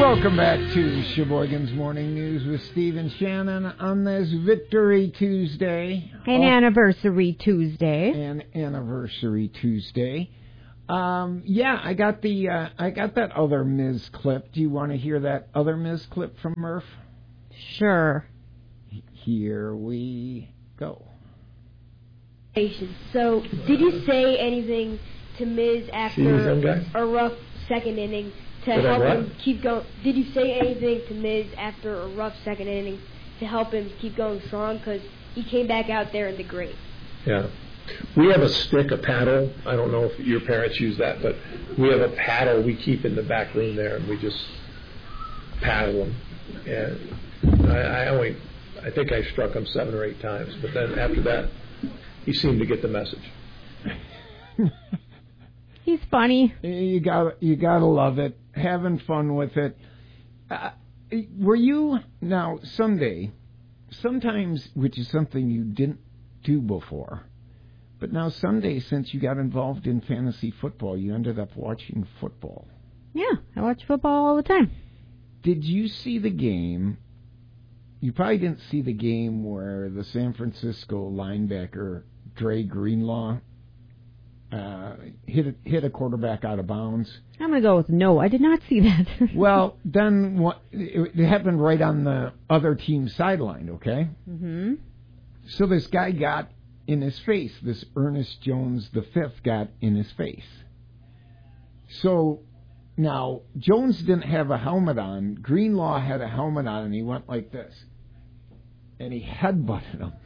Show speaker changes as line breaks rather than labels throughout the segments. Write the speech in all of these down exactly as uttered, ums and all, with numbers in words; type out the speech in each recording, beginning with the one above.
Welcome back to Sheboygan's Morning News with Steve and Shannon on this Victory Tuesday.
An oh, Anniversary Tuesday.
An Anniversary Tuesday. Um, yeah, I got the uh, I got that other Miz clip. Do you want to hear that other Miz clip from Murph?
Sure.
Here we go.
So, did you say anything to Miz after a rough second inning to
did
help him keep going? Did you say anything to Miz after a rough second inning to help him keep going strong? Because he came back out there in the great.
Yeah. We have a stick, a paddle. I don't know if your parents use that, but we have a paddle we keep in the back room there, and we just paddle him. And I, I only, I think I struck him seven or eight times, but then after that, he seemed to get the message.
He's funny.
You got you got to love it. Having fun with it. Uh, were you now Sunday? Sometimes, which is something you didn't do before, but now Sunday, since you got involved in fantasy football, you ended up watching football.
Yeah, I watch football all the time.
Did you see the game? You probably didn't see the game where the San Francisco linebacker Dre Greenlaw uh, hit a, hit a quarterback out of bounds.
I'm going to go with no. I did not see that.
Well, then what, it, it happened right on the other team's sideline, okay?
Mm-hmm.
So this guy got in his face. This Ernest Jones the fifth got in his face. So now, Jones didn't have a helmet on. Greenlaw had a helmet on, and he went like this. And he headbutted him.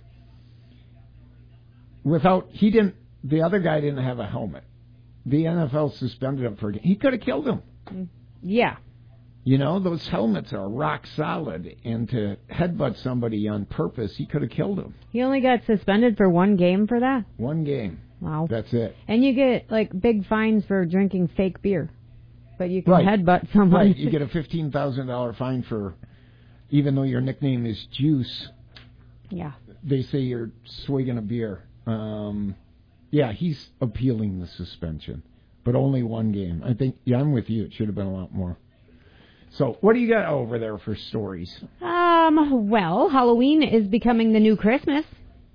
Without, he didn't, the other guy didn't have a helmet. The N F L suspended him for, he could have killed him.
Yeah.
You know, those helmets are rock solid, and to headbutt somebody on purpose, he could have killed him.
He only got suspended for one game for that?
One game.
Wow.
That's it.
And you get, like, big fines for drinking fake beer. But you can
right.
headbutt someone.
Right. You get a fifteen thousand dollars fine for, even though your nickname is Juice.
Yeah.
They say you're swigging a beer. Um, yeah, he's appealing the suspension. But only one game. I think, yeah, I'm with you. It should have been a lot more. So, what do you got over there for stories?
Um, well, Halloween is becoming the new Christmas.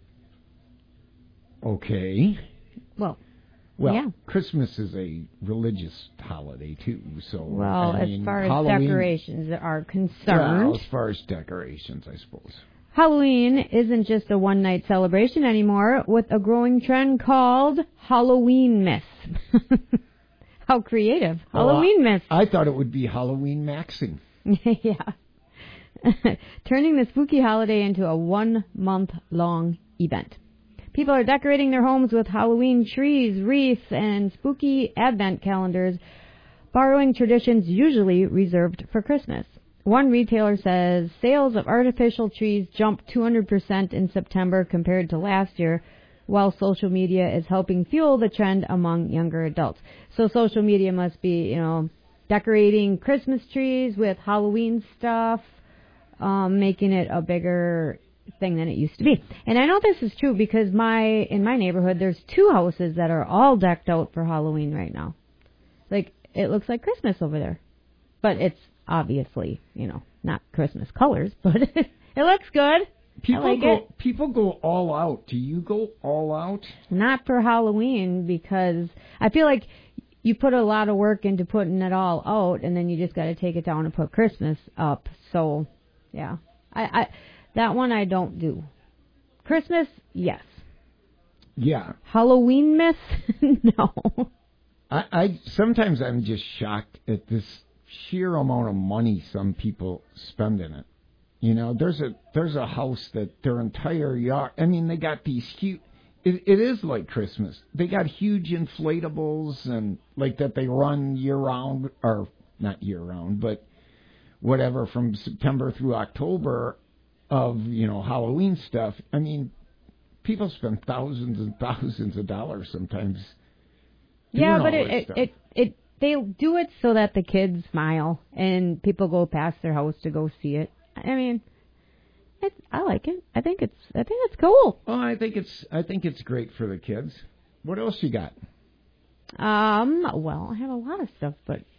Okay.
Well,
well,
yeah.
Christmas is a religious holiday, too. So,
well,
I mean,
as far as
Halloween,
decorations are concerned.
Well, as far as decorations, I suppose.
Halloween isn't just a one-night celebration anymore, with a growing trend called Halloween Miss. How creative.
Oh,
Halloween Miss.
I thought it would be Halloween Maxing.
Yeah. Turning the spooky holiday into a one-month-long event. People are decorating their homes with Halloween trees, wreaths, and spooky advent calendars, borrowing traditions usually reserved for Christmas. One retailer says sales of artificial trees jumped two hundred percent in September compared to last year, while social media is helping fuel the trend among younger adults. So social media must be, you know, decorating Christmas trees with Halloween stuff, um, making it a bigger thing than it used to be. And I know this is true because my in my neighborhood there's two houses that are all decked out for Halloween right now. Like, it looks like Christmas over there. But it's obviously, you know, not Christmas colors, but it looks good.
People
I like
go
it.
people go all out. Do you go all out?
Not for Halloween, because I feel like you put a lot of work into putting it all out, and then you just got to take it down and put Christmas up. So, yeah. I, I that one I don't do. Christmas, yes.
Yeah.
Halloween miss? No.
I, I sometimes I'm just shocked at this sheer amount of money some people spend in it. You know, there's a there's a house that their entire yard, I mean, they got these huge, it, it is like Christmas. They got huge inflatables and like that they run year round, or not year round, but whatever, from September through October of, you know, Halloween stuff. I mean, people spend thousands and thousands of dollars sometimes.
Yeah, but it, it, it, it, they'll do it so that the kids smile and people go past their house to go see it. I mean, it, I like it. I think it's, I think it's cool.
Well, I think it's, I think it's great for the kids. What else you got?
Um, well, I have a lot of stuff, but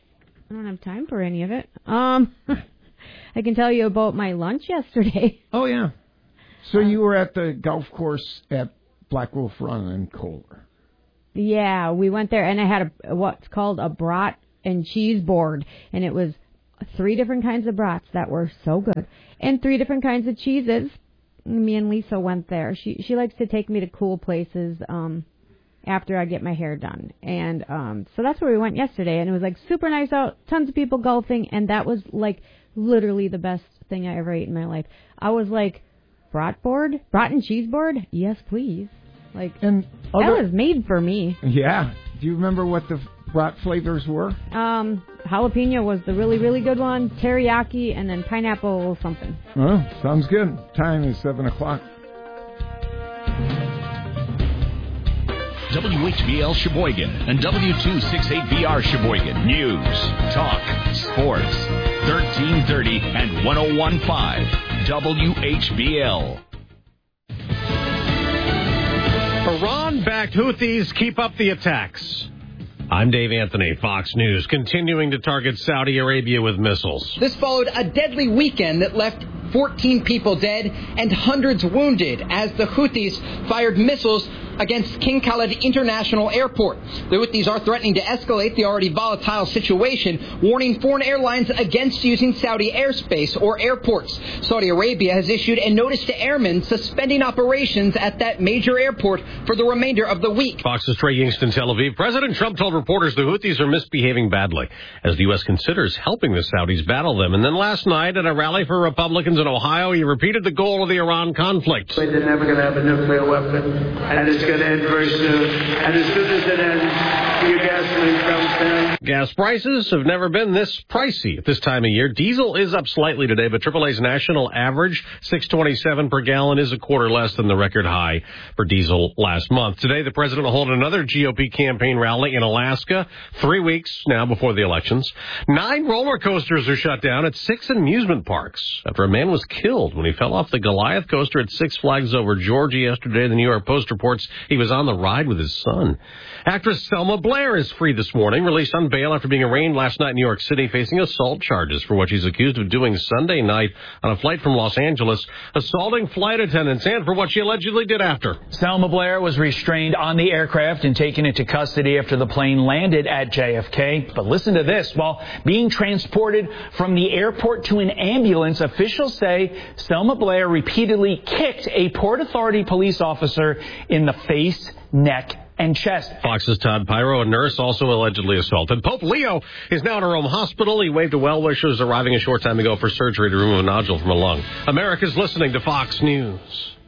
I don't have time for any of it. Um, I can tell you about my lunch yesterday.
Oh, yeah. So you were at the golf course at Black Wolf Run in Kohler.
Yeah, we went there, and I had a what's called a brat and cheese board, and it was three different kinds of brats that were so good, and three different kinds of cheeses. Me and Lisa went there. She she likes to take me to cool places um, after I get my hair done, and um, so that's where we went yesterday, and it was like super nice out, tons of people golfing, and that was like literally the best thing I ever ate in my life. I was like, brat board, brat and cheese board, yes please. Like,
and
that
other,
was made for me.
Yeah. Do you remember what the brat flavors were?
Um, jalapeno was the really, really good one. Teriyaki, and then pineapple something.
Oh, sounds good. Time is seven o'clock.
W H B L Sheboygan and W two sixty-eight B R Sheboygan. News, talk, sports. thirteen thirty and one oh one point five W H B L.
Iran-backed Houthis keep up the attacks. I'm Dave Anthony, Fox News, continuing to target Saudi Arabia with missiles.
This followed a deadly weekend that left fourteen people dead and hundreds wounded as the Houthis fired missiles against King Khalid International Airport. The Houthis are threatening to escalate the already volatile situation, warning foreign airlines against using Saudi airspace or airports. Saudi Arabia has issued a notice to airmen suspending operations at that major airport for the remainder of the week.
Fox's Trey Yingst, Tel Aviv. President Trump told reporters the Houthis are misbehaving badly as the U S considers helping the Saudis battle them. And then last night at a rally for Republicans in Ohio, he repeated the goal of the Iran conflict.
They're never going to have a nuclear weapon, and it's going to end very soon. And as soon as it ends, your gasoline comes down.
Gas prices have never been this pricey at this time of year. Diesel is up slightly today, but triple A's national average, six twenty-seven per gallon, is a quarter less than the record high for diesel last month. Today, the president will hold another G O P campaign rally in Alaska, three weeks now before the elections. Nine roller coasters are shut down at six amusement parks after a man was killed when he fell off the Goliath coaster at Six Flags Over Georgia yesterday. The New York Post reports he was on the ride with his son. Actress Selma Blair is free this morning, released on bail after being arraigned last night in New York City, facing assault charges for what she's accused of doing Sunday night on a flight from Los Angeles, assaulting flight attendants, and for what she allegedly did after.
Selma Blair was restrained on the aircraft and taken into custody after the plane landed at J F K. But listen to this. While being transported from the airport to an ambulance, officials say Selma Blair repeatedly kicked a Port Authority police officer in the face, neck, and chest.
Fox's Todd Pyro, a nurse, also allegedly assaulted. Pope Leo is now in a Rome hospital. He waved to well-wishers arriving a short time ago for surgery to remove a nodule from a lung. America's listening to Fox News.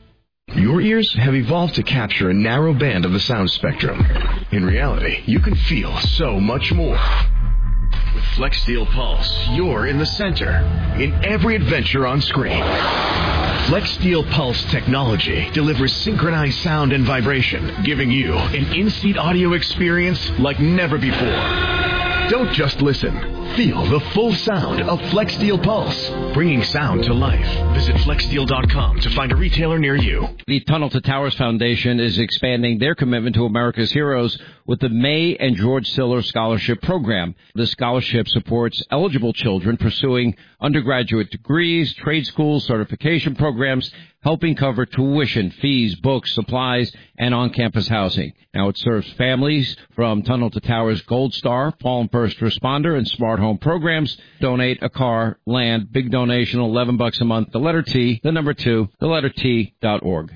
Your ears have evolved to capture a narrow band of the sound spectrum. In reality, you can feel so much more. With FlexSteel Pulse, you're in the center, in every adventure on screen. FlexSteel Pulse technology delivers synchronized sound and vibration, giving you an in-seat audio experience like never before. Don't just listen. Feel the full sound of FlexSteel Pulse, bringing sound to life. Visit flex steel dot com to find a retailer near you.
The Tunnel to Towers Foundation is expanding their commitment to America's heroes with the May and George Siller Scholarship Program. The scholarship supports eligible children pursuing undergraduate degrees, trade schools, certification programs, helping cover tuition, fees, books, supplies, and on-campus housing. Now it serves families from Tunnel to Towers Gold Star, Fallen First Responder, and Smart Home programs. Donate a car, land, big donation, eleven bucks a month. The letter T, the number two, the letter T dot org.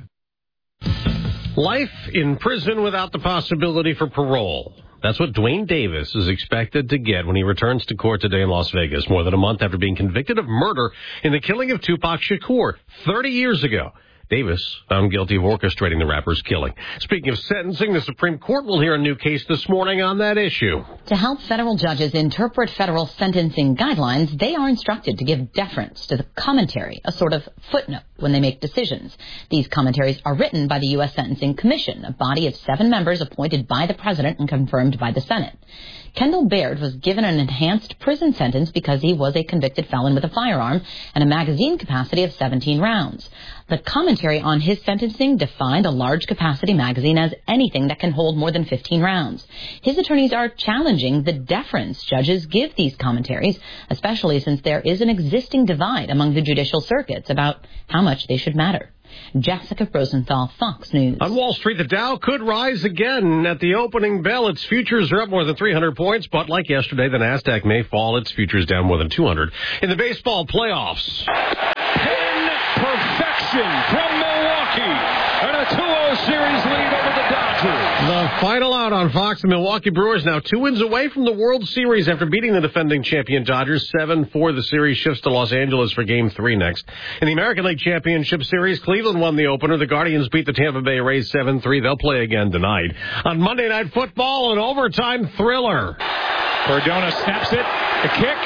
Life in prison without the possibility for parole. That's what Dwayne Davis is expected to get when he returns to court today in Las Vegas, more than a month after being convicted of murder in the killing of Tupac Shakur thirty years ago. Davis found guilty of orchestrating the rapper's killing. Speaking of sentencing, the Supreme Court will hear a new case this morning on that issue.
To help federal judges interpret federal sentencing guidelines, they are instructed to give deference to the commentary, a sort of footnote. when they make decisions. These commentaries are written by the U S Sentencing Commission, a body of seven members appointed by the President and confirmed by the Senate. Kendall Baird was given an enhanced prison sentence because he was a convicted felon with a firearm and a magazine capacity of seventeen rounds. The commentary on his sentencing defined a large capacity magazine as anything that can hold more than fifteen rounds. His attorneys are challenging the deference judges give these commentaries, especially since there is an existing divide among the judicial circuits about how much they should matter. Jessica Rosenthal, Fox News.
On Wall Street, the Dow could rise again. At the opening bell, its futures are up more than three hundred points, but like yesterday, the NASDAQ may fall. Its futures down more than two hundred. In the baseball playoffs.
Pin perfection from Milwaukee. And a two oh series lead over the Dodgers.
The final out on Fox. The Milwaukee Brewers now two wins away from the World Series after beating the defending champion Dodgers seven four. The series shifts to Los Angeles for Game three next. In the American League Championship Series, Cleveland won the opener. The Guardians beat the Tampa Bay Rays seven three. They'll play again tonight. On Monday Night Football, an overtime thriller.
Cardona snaps it. The kick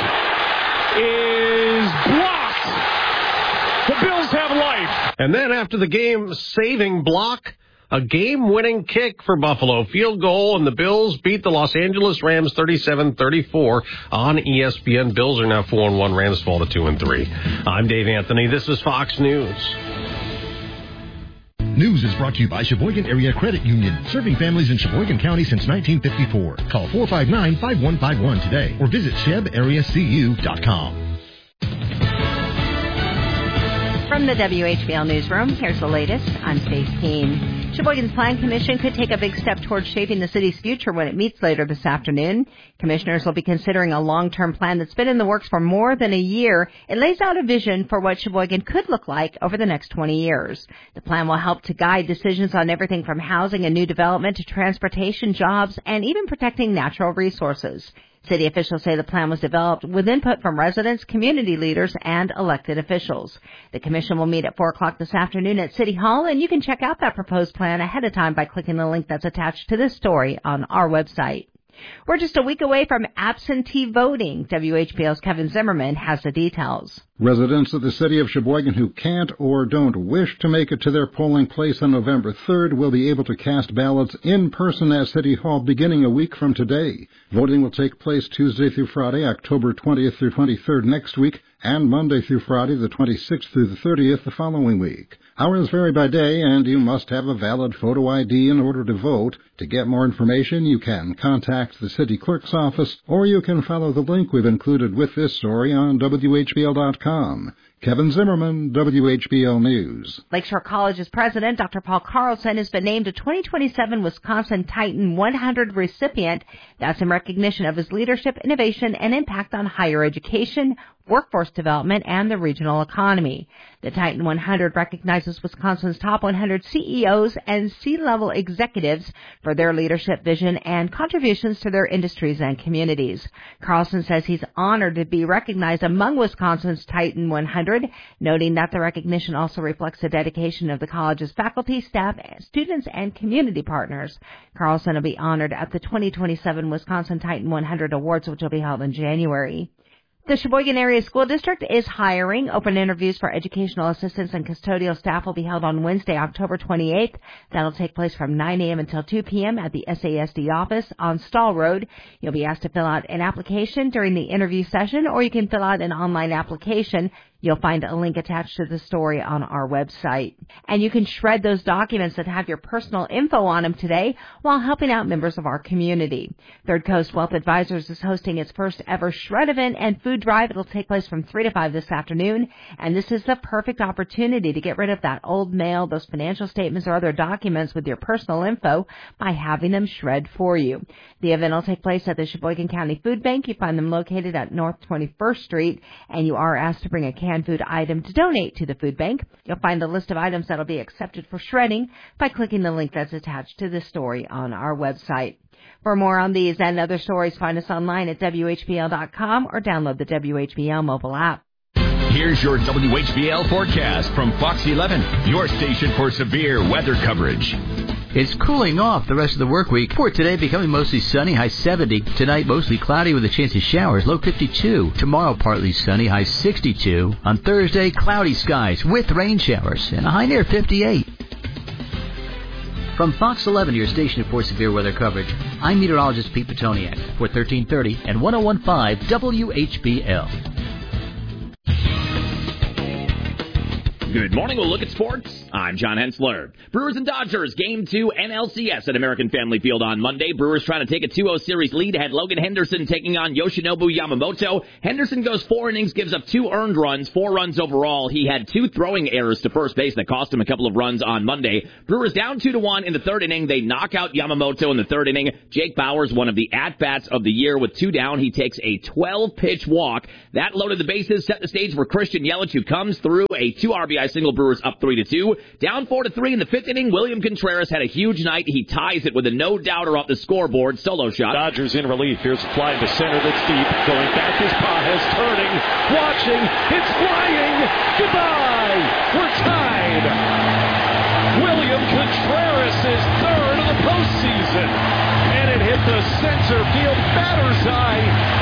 is blocked. The Bills have life.
And then after the game-saving block, a game-winning kick for Buffalo. Field goal, and the Bills beat the Los Angeles Rams thirty-seven thirty-four on E S P N. Bills are now four and one. Rams fall to two and three. I'm Dave Anthony. This is Fox News.
News is brought to you by Sheboygan Area Credit Union, serving families in Sheboygan County since nineteen fifty-four. Call four five nine, five one five one today or visit sheb area c u dot com.
From the W H B L Newsroom, here's the latest. I'm Stace Keene. Sheboygan's Plan Commission could take a big step towards shaping the city's future when it meets later this afternoon. Commissioners will be considering a long-term plan that's been in the works for more than a year. It lays out a vision for what Sheboygan could look like over the next twenty years. The plan will help to guide decisions on everything from housing and new development to transportation, jobs, and even protecting natural resources. City officials say the plan was developed with input from residents, community leaders, and elected officials. The commission will meet at four o'clock this afternoon at City Hall, and you can check out that proposed plan ahead of time by clicking the link that's attached to this story on our website. We're just a week away from absentee voting. W H B L's Kevin Zimmerman has the details.
Residents of the city of Sheboygan who can't or don't wish to make it to their polling place on November third will be able to cast ballots in person at City Hall beginning a week from today. Voting will take place Tuesday through Friday, October twentieth through twenty-third next week, and Monday through Friday, the twenty-sixth through the thirtieth the following week. Hours vary by day, and you must have a valid photo I D in order to vote. To get more information, you can contact the city clerk's office, or you can follow the link we've included with this story on W H B L dot com. Kevin Zimmerman, W H B L News.
Lakeshore College's president, Doctor Paul Carlson, has been named a twenty twenty-seven Wisconsin Titan one hundred recipient. That's in recognition of his leadership, innovation, and impact on higher education, workforce development, and the regional economy. The Titan one hundred recognizes Wisconsin's top one hundred C E Os and C-level executives for their leadership vision and contributions to their industries and communities. Carlson says he's honored to be recognized among Wisconsin's Titan one hundred, noting that the recognition also reflects the dedication of the college's faculty, staff, students, and community partners. Carlson will be honored at the twenty twenty-seven Wisconsin Titan one hundred Awards, which will be held in January. The Sheboygan Area School District is hiring. Open interviews for educational assistants and custodial staff will be held on Wednesday, October twenty-eighth. That'll take place from nine a.m. until two p.m. at the S A S D office on Stall Road. You'll be asked to fill out an application during the interview session, or you can fill out an online application. You'll find a link attached to the story on our website. And you can shred those documents that have your personal info on them today while helping out members of our community. Third Coast Wealth Advisors is hosting its first ever shred event and food drive. It'll take place from three to five this afternoon. And this is the perfect opportunity to get rid of that old mail, those financial statements, or other documents with your personal info by having them shred for you. The event will take place at the Sheboygan County Food Bank. You find them located at North twenty-first Street, and you are asked to bring a canned food item to donate to the food bank. You'll find a list of items that will be accepted for shredding by clicking the link that's attached to this story on our website. For more on these and other stories, find us online at W H B L dot com or download the W H B L mobile app.
Here's your W H B L forecast from Fox eleven, your station for severe weather coverage.
It's cooling off the rest of the work week. For today, becoming mostly sunny, high seventy. Tonight, mostly cloudy with a chance of showers, low fifty-two. Tomorrow, partly sunny, high sixty-two. On Thursday, cloudy skies with rain showers and a high near fifty-eight. From Fox eleven, your station for severe weather coverage, I'm meteorologist Pete Petoniak for thirteen thirty and one oh one point five W H B L.
Good morning. We'll look at sports. I'm John Hensler. Brewers and Dodgers, Game two N L C S at American Family Field on Monday. Brewers trying to take a two oh series lead. Had Logan Henderson taking on Yoshinobu Yamamoto. Henderson goes four innings, gives up two earned runs, four runs overall. He had two throwing errors to first base that cost him a couple of runs on Monday. Brewers down two to one in the third inning. They knock out Yamamoto in the third inning. Jake Bauers, one of the at-bats of the year with two down. He takes a twelve-pitch walk. That loaded the bases, set the stage for Christian Yelich, who comes through a two R B I single. Brewers up three to two. Down four to three in the fifth inning. William Contreras had a huge night. He ties it with a no-doubter off the scoreboard. Solo shot.
Dodgers in relief. Here's a fly to center that's deep. Going back is Pages, turning, watching. It's flying. Goodbye. We're tied. William Contreras is third of the postseason. And it hit the center field batter's eye.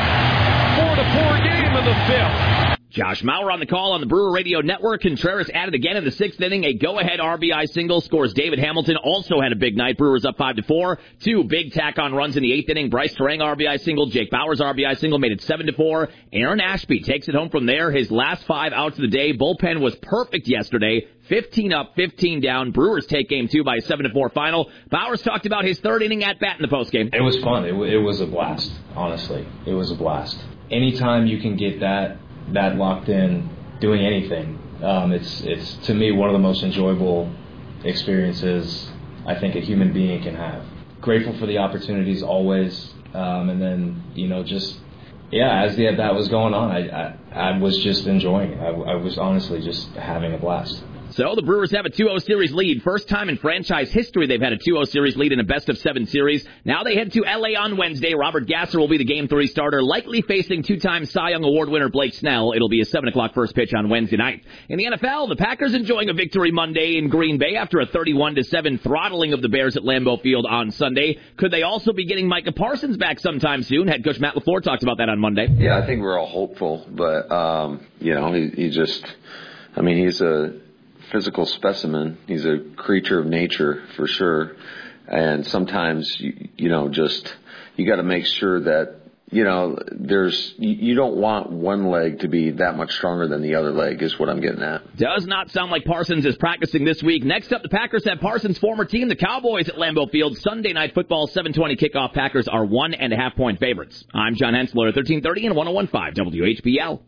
Four to four game in the fifth.
Josh Mauer on the call on the Brewer Radio Network. Contreras added again in the sixth inning. A go-ahead R B I single scores David Hamilton. Also had a big night. Brewers up five to four. Two big tack-on runs in the eighth inning. Bryce Terang R B I single. Jake Bauers R B I single made it seven to four. Aaron Ashby takes it home from there. His last five outs of the day. Bullpen was perfect yesterday. fifteen up, fifteen down. Brewers take game two by a seven to four final. Bauers talked about his third inning at bat in the postgame.
It was fun. It, w- it was a blast, honestly. It was a blast. Anytime you can get that that locked in, doing anything, um, it's it's to me one of the most enjoyable experiences I think a human being can have. Grateful for the opportunities always, um, and then you know just yeah, as the that was going on, I I, I was just enjoying it. I, I was honestly just having a blast.
So the Brewers have a two oh series lead. First time in franchise history they've had a two oh series lead in a best-of-seven series. Now they head to L A on Wednesday. Robert Gasser will be the Game three starter, likely facing two-time Cy Young Award winner Blake Snell. It'll be a seven o'clock first pitch on Wednesday night. In the N F L, the Packers enjoying a victory Monday in Green Bay after a thirty-one to seven throttling of the Bears at Lambeau Field on Sunday. Could they also be getting Micah Parsons back sometime soon? Head coach Matt LaFleur talked about that on Monday.
Yeah, I think we're all hopeful, but, um, you know, he, he just, I mean, he's a physical specimen. He's a creature of nature for sure. And sometimes, you, you know, just, you got to make sure that, you know, there's, you, you don't want one leg to be that much stronger than the other leg is what I'm getting at.
Does not sound like Parsons is practicing this week. Next up, the Packers have Parsons' former team, the Cowboys, at Lambeau Field. Sunday Night Football, seven twenty kickoff. Packers are one and a half point favorites. I'm John Hensler, thirteen thirty and one oh one point five W H B L.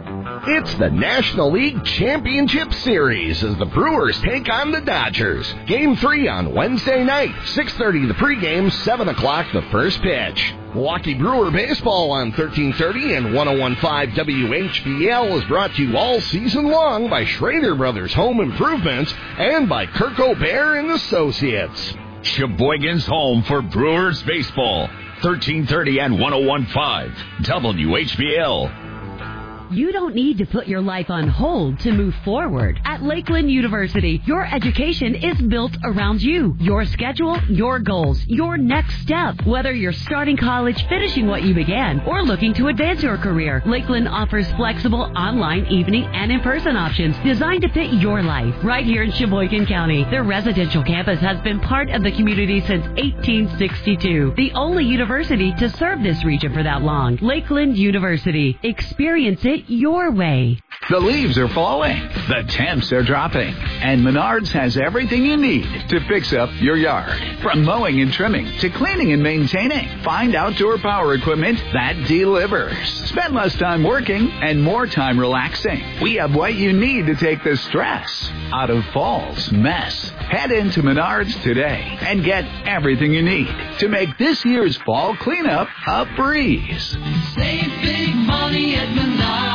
It's the National League Championship Series as the Brewers take on the Dodgers. Game three on Wednesday night, six thirty the pregame, seven o'clock the first pitch. Milwaukee Brewer Baseball on thirteen thirty and one oh one point five W H B L is brought to you all season long by Schrader Brothers Home Improvements and by Kirk O'Bear and Associates.
Sheboygan's home for Brewers Baseball, thirteen thirty and one oh one point five W H B L.
You don't need to put your life on hold to move forward. At Lakeland University, your education is built around you, your schedule, your goals, your next step. Whether you're starting college, finishing what you began, or looking to advance your career, Lakeland offers flexible online, evening, and in-person options designed to fit your life. Right here in Sheboygan County, their residential campus has been part of the community since eighteen sixty-two. The only university to serve this region for that long. Lakeland University. Experience it your way.
The leaves are falling, the temps are dropping, and Menards has everything you need to fix up your yard. From mowing and trimming to cleaning and maintaining, find outdoor power equipment that delivers. Spend less time working and more time relaxing. We have what you need to take the stress out of fall's mess. Head into Menards today and get everything you need to make this year's fall cleanup a breeze.
Save big money at Menards.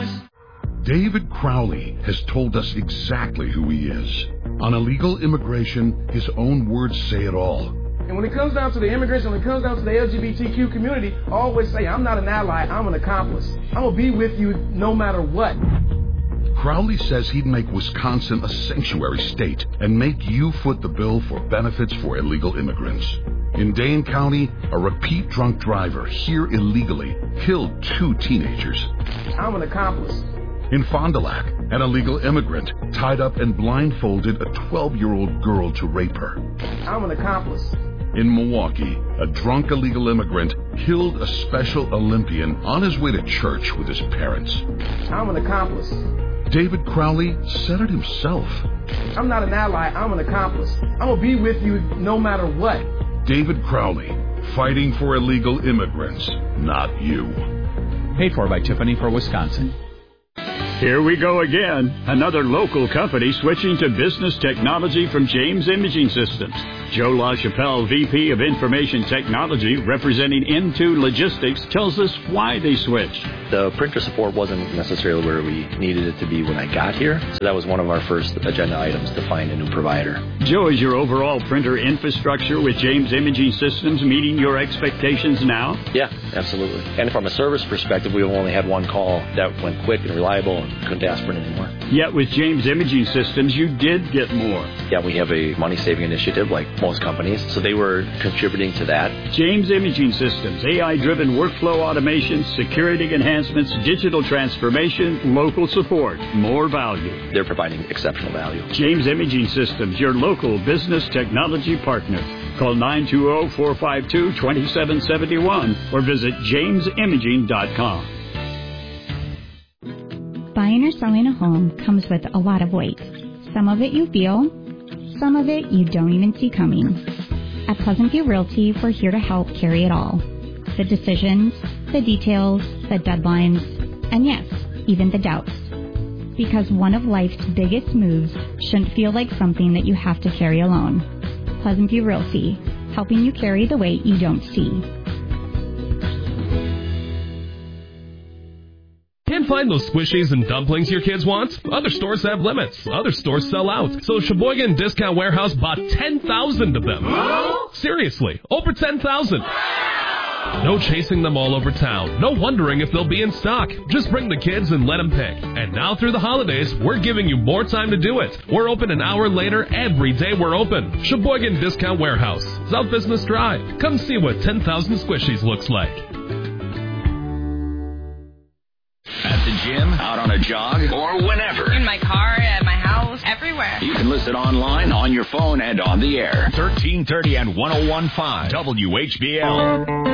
David Crowley has told us exactly who he is. On illegal immigration, his own words say it all.
And when it comes down to the immigrants, when it comes down to the L G B T Q community, I always say, I'm not an ally, I'm an accomplice. I'm going to be with you no matter what.
Crowley says he'd make Wisconsin a sanctuary state and make you foot the bill for benefits for illegal immigrants. In Dane County, a repeat drunk driver here illegally killed two teenagers.
I'm an accomplice.
In Fond du Lac, an illegal immigrant tied up and blindfolded a twelve-year-old girl to rape her.
I'm an accomplice.
In Milwaukee, a drunk illegal immigrant killed a Special Olympian on his way to church with his parents.
I'm an accomplice.
David Crowley said it himself.
I'm not an ally, I'm an accomplice. I'm going to be with you no matter what.
David Crowley, fighting for illegal immigrants, not you.
Paid for by Tiffany for Wisconsin.
Here we go again. Another local company switching to business technology from James Imaging Systems. Joe LaChapelle, V P of Information Technology, representing N two Logistics, tells us why they switched.
The printer support wasn't necessarily where we needed it to be when I got here, so that was one of our first agenda items to find a new provider.
Joe, is your overall printer infrastructure with James Imaging Systems meeting your expectations now?
Yeah, absolutely. And from a service perspective, we've only had one call that went quick and reliable and couldn't ask for it anymore.
Yet with James Imaging Systems, you did get more.
Yeah, we have a money-saving initiative like most companies, so they were contributing to that.
James Imaging Systems, A I-driven workflow automation, security enhancements, digital transformation, local support, more value.
They're providing exceptional value.
James Imaging Systems, your local business technology partner. Call nine two zero, four five two, two seven seven one or visit james imaging dot com.
Buying or selling a home comes with a lot of weight. Some of it you feel, some of it you don't even see coming. At Pleasant View Realty, we're here to help carry it all. The decisions, the details, the deadlines, and yes, even the doubts. Because one of life's biggest moves shouldn't feel like something that you have to carry alone. Pleasant View Realty, helping you carry the weight you don't see.
Can't find those squishies and dumplings your kids want? Other stores have limits. Other stores sell out. So Sheboygan Discount Warehouse bought ten thousand of them. Seriously, over ten thousand. No chasing them all over town. No wondering if they'll be in stock. Just bring the kids and let them pick. And now through the holidays, we're giving you more time to do it. We're open an hour later every day we're open. Sheboygan Discount Warehouse, South Business Drive. Come see what ten thousand squishies looks like.
At the gym, out on a jog, or whenever.
In my car, at my house, everywhere.
You can listen online, on your phone, and on the air. thirteen thirty and one oh one point five W H B L.